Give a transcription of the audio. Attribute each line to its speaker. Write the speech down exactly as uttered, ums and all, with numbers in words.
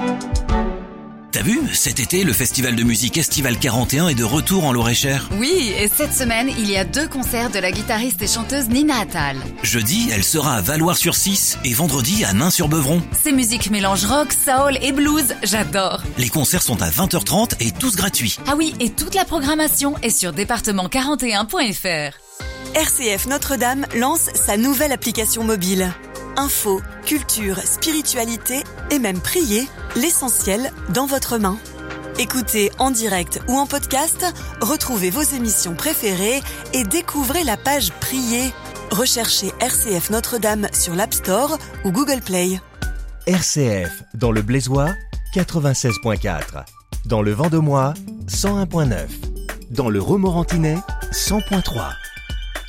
Speaker 1: T'as vu, cet été, le festival de musique Estival quarante et un est de retour en Loir-et-Cher.
Speaker 2: Oui, et cette semaine, il y a deux concerts de la guitariste et chanteuse Nina Attal.
Speaker 1: Jeudi, elle sera à Valloires-sur-Cisse et vendredi à Nains-sur-Beuvron.
Speaker 2: Ces musiques mélangent rock, soul et blues, j'adore.
Speaker 1: Les concerts sont à vingt heures trente et tous gratuits.
Speaker 2: Ah oui, et toute la programmation est sur département quarante et un point f r.
Speaker 3: R C F Notre-Dame lance sa nouvelle application mobile. Info, culture, spiritualité et même prier, l'essentiel dans votre main. Écoutez en direct ou en podcast, retrouvez vos émissions préférées et découvrez la page Prier. Recherchez R C F Notre-Dame sur l'App Store ou Google Play.
Speaker 4: R C F, dans le Blaisois, quatre-vingt-seize point quatre. Dans le Vendomois, cent un point neuf. Dans le Romorantinais, cent point trois.